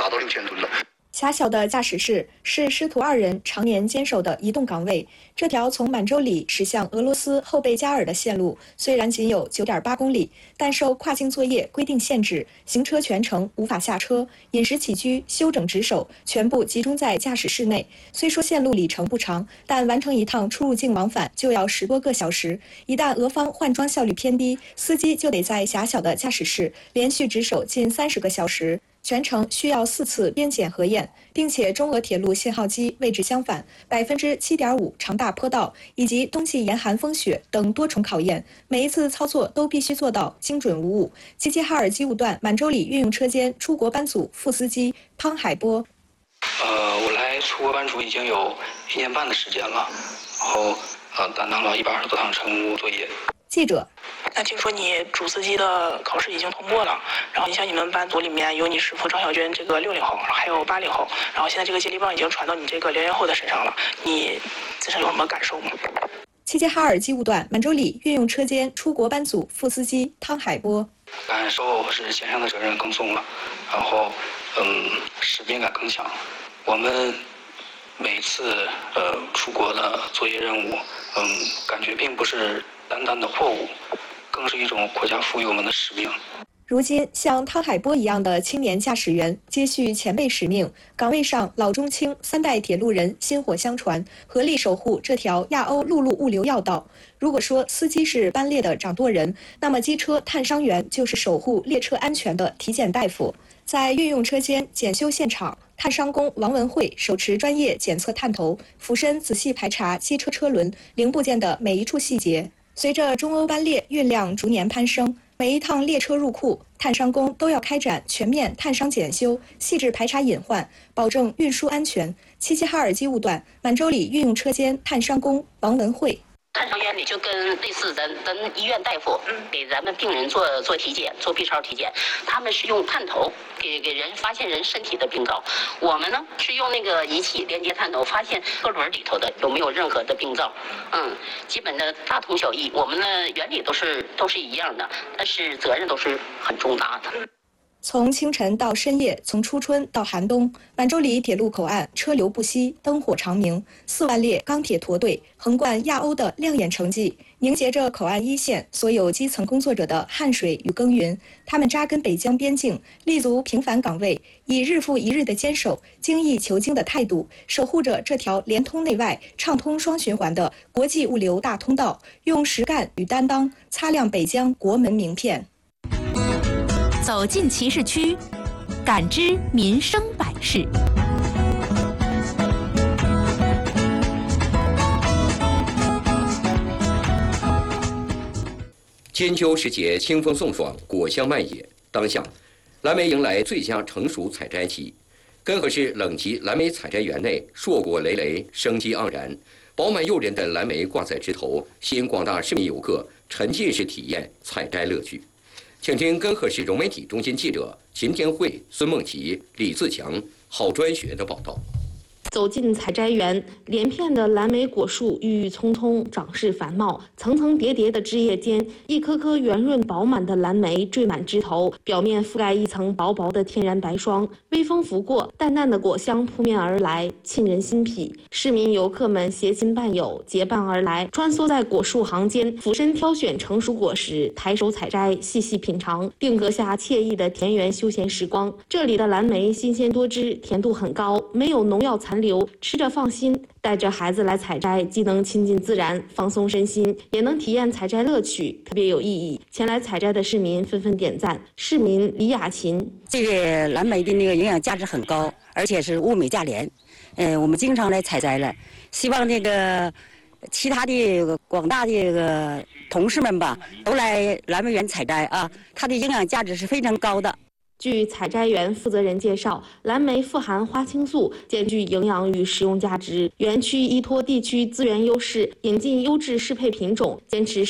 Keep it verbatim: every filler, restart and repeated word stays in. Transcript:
达到六千吨了。 狭小的驾驶室是师徒二人常年坚守的移动岗位。这条从满洲里驶向俄罗斯后贝加尔的线路虽然仅有 九点八公里，但受跨境作业规定限制，行车全程无法下车，饮食起居、休整值守全部集中在驾驶室内。虽说线路里程不长，但完成一趟出入境往返就要十多个小时。一旦俄方换装效率偏低，司机就得在狭小的驾驶室连续值守近三十个小时。全程需要四次边检核验，并且中俄铁路信号机位置相反，百分之七点五长大坡道以及冬季严寒风雪等多重考验，每一次操作都必须做到精准无误。齐齐哈尔机务段满洲里运用车间出国班组副司机汤海波， 呃，我来出国班组已经有一年半的时间了，然后呃担当了一百二十多趟乘务作业。 记者。 那听说你主司机的考试已经通过了，然后你像你们班组里面有你师傅张小军这个六零后，还有八零后，然后现在这个接力棒已经传到你这个零零后的身上了，你自身有什么感受吗？ 齐齐哈尔机务段满洲里运用车间出国班组副司机汤海波， 感受是肩上的责任更重了，然后嗯使命感更强。我们每次呃出国的作业任务，嗯感觉并不是单单的货物，更是一种国家赋予我们的使命。 如今，像汤海波一样的青年驾驶员接续前辈使命，岗位上老中青三代铁路人薪火相传，合力守护这条亚欧陆路物流要道。如果说司机是班列的掌舵人，那么机车探伤员就是守护列车安全的体检大夫。在运用车间检修现场，探伤工王文慧手持专业检测探头，俯身仔细排查机车车轮零部件的每一处细节。随着中欧班列运量逐年攀升，每一趟列车入库，探伤工都要开展全面探伤检修，细致排查隐患，保证运输安全。齐齐哈尔机务段满洲里运用车间探伤工王文慧。 探伤员里就跟类似咱咱医院大夫给咱们病人做做体检，做 B 超体检，他们是用探头给给人发现人身体的病灶，我们呢是用那个仪器连接探头，发现车轮里头的有没有任何的病灶。嗯，基本的大同小异，我们的原理都是都是一样的，但是责任都是很重大的。 从清晨到深夜，从初春到寒冬，满洲里铁路口岸车流不息，灯火长明，四万列钢铁驼队横贯亚欧的亮眼成绩，凝结着口岸一线所有基层工作者的汗水与耕耘。他们扎根北疆边境，立足平凡岗位，以日复一日的坚守、精益求精的态度，守护着这条连通内外、畅通双循环的国际物流大通道，用实干与担当擦亮北疆国门名片。 走进骑士区，感知民生百事。 金秋时节，清风送爽，果香漫野。当下，蓝莓迎来最佳成熟采摘期。根河市冷集蓝莓采摘园内，硕果累累，生机盎然，饱满诱人的蓝莓挂在枝头，吸引广大市民游客沉浸式体验采摘乐趣。请听根河市融媒体中心记者秦天慧、孙梦琪、李自强、郝专学的报道。 走进采摘园，连片的蓝莓果树郁郁葱葱，长势繁茂，层层叠叠的枝叶间，一颗颗圆润饱满的蓝莓缀满枝头，表面覆盖一层薄薄的天然白霜。微风拂过，淡淡的果香扑面而来，沁人心脾。市民游客们携亲伴友，结伴而来，穿梭在果树行间，俯身挑选成熟果实，抬手采摘，细细品尝，定格下惬意的田园休闲时光。这里的蓝莓新鲜多汁，甜度很高，没有农药残留，吃着放心。带着孩子来采摘，既能亲近自然，放松身心，也能体验采摘乐趣，特别有意义。前来采摘的市民纷纷点赞。市民李雅琴： 这个蓝莓的那个营养价值很高，而且是物美价廉。嗯、呃，我们经常来采摘了，希望那个其他的广大的这个同事们吧，都来蓝莓园采摘啊，它的营养价值是非常高的。 据采摘园负责人介绍，蓝莓富含花青素，兼具营养与食用价值。园区依托地区资源优势，引进优质适配品种，坚持